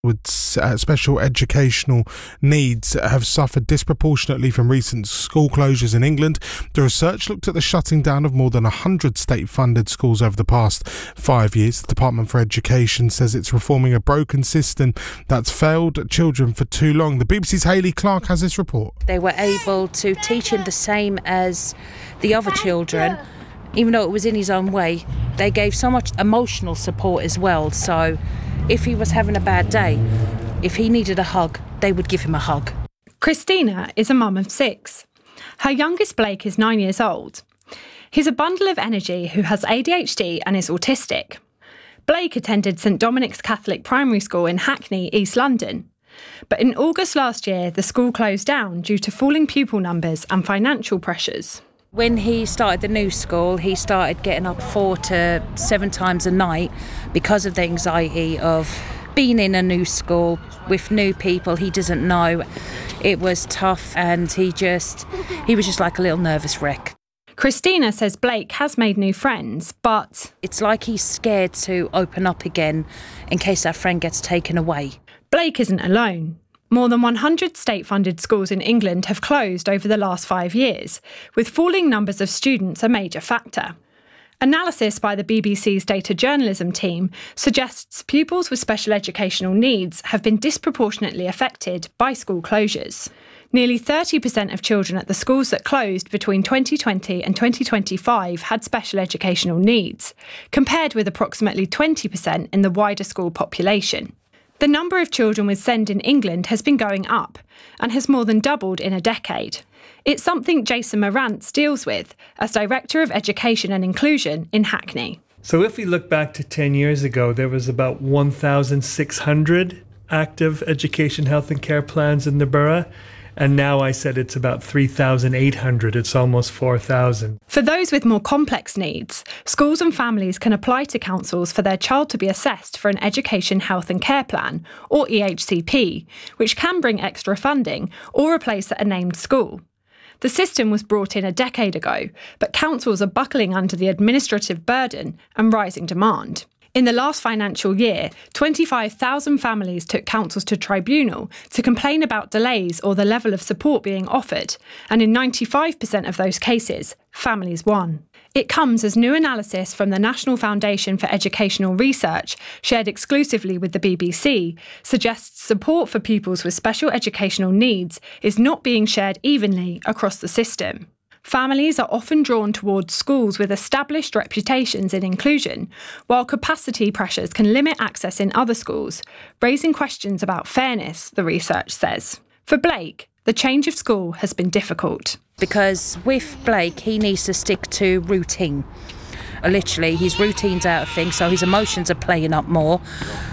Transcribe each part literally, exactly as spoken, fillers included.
with uh, special educational needs have suffered disproportionately from recent school closures in England. The research looked at the shutting down of more than one hundred state-funded schools over the past five years. The Department for Education says it's reforming a broken system that's failed children for too long. The B B C's Hayley Clark has this report. They were able to teach him the same as the other children, even though it was in his own way. They gave so much emotional support as well. So if he was having a bad day, if he needed a hug, they would give him a hug. Christina is a mum of six. Her youngest, Blake, is nine years old. He's a bundle of energy who has A D H D and is autistic. Blake attended St Dominic's Catholic Primary School in Hackney, East London. But in August last year, the school closed down due to falling pupil numbers and financial pressures. When he started the new school, he started getting up four to seven times a night because of the anxiety of being in a new school with new people he doesn't know. It was tough, and he just, he was just like a little nervous wreck. Christina says Blake has made new friends, but it's like he's scared to open up again in case that friend gets taken away. Blake isn't alone. More than one hundred state-funded schools in England have closed over the last five years, with falling numbers of students a major factor. Analysis by the B B C's data journalism team suggests pupils with special educational needs have been disproportionately affected by school closures. Nearly thirty percent of children at the schools that closed between twenty twenty and twenty twenty-five had special educational needs, compared with approximately twenty percent in the wider school population. The number of children with SEND in England has been going up and has more than doubled in a decade. It's something Jason Morantz deals with as Director of Education and Inclusion in Hackney. So if we look back to ten years ago, there was about one thousand six hundred active education, health and care plans in the borough. And now I said it's about three thousand eight hundred. It's almost four thousand. For those with more complex needs, schools and families can apply to councils for their child to be assessed for an Education, Health and Care Plan, or E H C P, which can bring extra funding or a place at a named school. The system was brought in a decade ago, but councils are buckling under the administrative burden and rising demand. In the last financial year, twenty-five thousand families took councils to tribunal to complain about delays or the level of support being offered, and in ninety-five percent of those cases, families won. It comes as new analysis from the National Foundation for Educational Research, shared exclusively with the B B C, suggests support for pupils with special educational needs is not being shared evenly across the system. Families are often drawn towards schools with established reputations in inclusion, while capacity pressures can limit access in other schools, raising questions about fairness, the research says. For Blake, the change of school has been difficult. Because with Blake, he needs to stick to routine. Literally, his routine's out of things, so his emotions are playing up more,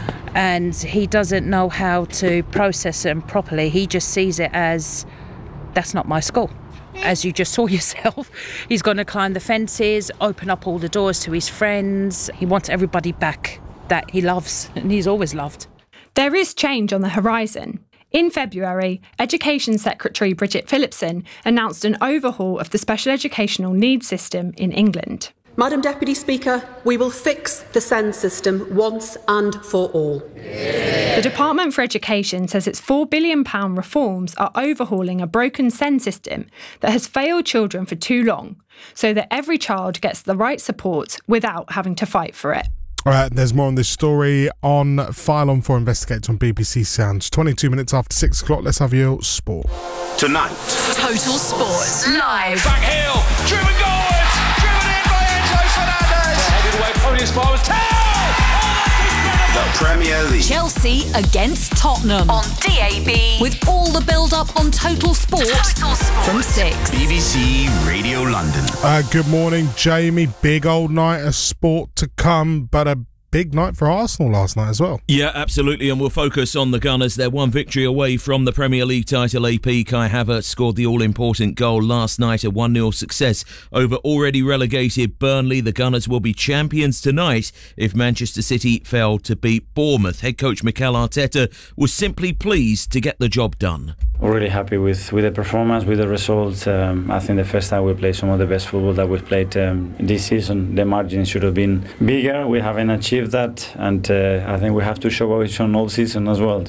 and he doesn't know how to process them properly. He just sees it as, that's not my school. As you just saw yourself, he's going to climb the fences, open up all the doors to his friends. He wants everybody back that he loves, and he's always loved. There is change on the horizon. In February, Education Secretary Bridget Phillipson announced an overhaul of the special educational needs system in England. Madam Deputy Speaker, we will fix the SEND system once and for all. The Department for Education says its four billion pounds reforms are overhauling a broken SEND system that has failed children for too long, so that every child gets the right support without having to fight for it. All right, there's more on this story on File On four Investigates on B B C Sounds. twenty-two minutes after six o'clock, let's have your sport. Tonight. Total Sports Live. Back heel, driven goals, driven in by Enzo Fernandez. Headed away, Podius Bar was tail. The Premier League. Chelsea against Tottenham on D A B with all the build-up on Total Sport, Total Sport from six. B B C Radio London. Uh, good morning, Jamie. Big old night of sport to come, but a big night for Arsenal last night as well. Yeah, absolutely, and we'll focus on the Gunners. They're one victory away from the Premier League title. A P Kai Havertz scored the all-important goal last night, a one nil success over already relegated Burnley. The Gunners will be champions tonight if Manchester City fail to beat Bournemouth. Head coach Mikel Arteta was simply pleased to get the job done. We're really happy with, with the performance, with the results. Um, I think the first time we played some of the best football that we've played um, this season. The margin should have been bigger. We haven't achieved that, and uh, I think we have to show what we've shown all season as well.